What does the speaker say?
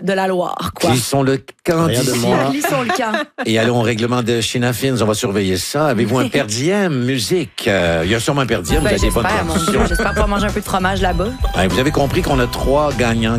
de la Loire, quoi. Glissons le camp Rien de d'ici moins. Glissons le camp. et allons au règlement de China Fins. On va surveiller ça. Avez-vous un per diem musique? Il y a sûrement un per diem. Vous avez des bonnes J'espère, mon Dieu. traditions. J'espère pouvoir manger un peu de fromage là-bas. Vous avez compris qu'on a 3 gagnants